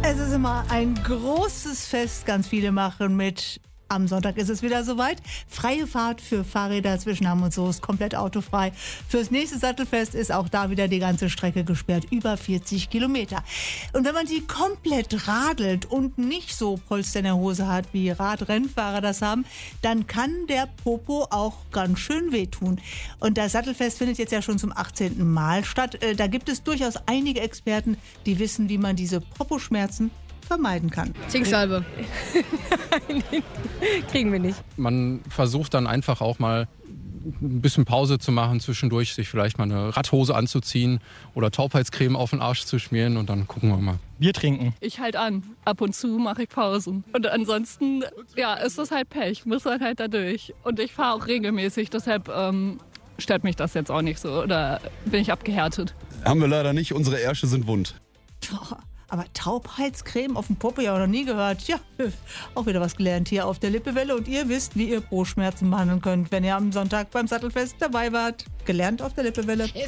Es ist immer ein großes Fest. Ganz viele machen mit. Am Sonntag ist es wieder soweit. Freie Fahrt für Fahrräder zwischen Hamm und Soest, komplett autofrei. Fürs nächste Sattelfest ist auch da wieder die ganze Strecke gesperrt, über 40 Kilometer. Und wenn man die komplett radelt und nicht so Polster in der Hose hat, wie Radrennfahrer das haben, dann kann der Popo auch ganz schön wehtun. Und das Sattelfest findet jetzt ja schon zum 18. Mal statt. Da gibt es durchaus einige Experten, die wissen, wie man diese Poposchmerzen vermeiden kann. Zinksalbe. Nein, kriegen wir nicht. Man versucht dann einfach auch mal ein bisschen Pause zu machen zwischendurch, sich vielleicht mal eine Radhose anzuziehen oder Taubheitscreme auf den Arsch zu schmieren und dann gucken wir mal. Bier trinken. Ich halt an. Ab und zu mache ich Pausen. Und ansonsten, ja, ist das halt Pech. Muss man halt da durch. Und ich fahre auch regelmäßig, deshalb stört mich das jetzt auch nicht so. Oder bin ich abgehärtet? Haben wir leider nicht. Unsere Ärsche sind wund. Aber Taubheitscreme auf dem Popo, ja, noch nie gehört. Ja, auch wieder was gelernt hier auf der Lippewelle. Und ihr wisst, wie ihr Po-Schmerzen behandeln könnt, wenn ihr am Sonntag beim Sattelfest dabei wart. Gelernt auf der Lippewelle.